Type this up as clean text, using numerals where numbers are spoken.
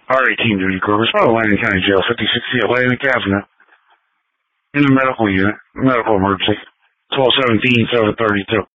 R18 duty corpus, Landing County Jail, 5060 Atlantic Avenue. In the medical unit, medical emergency, 1217-732.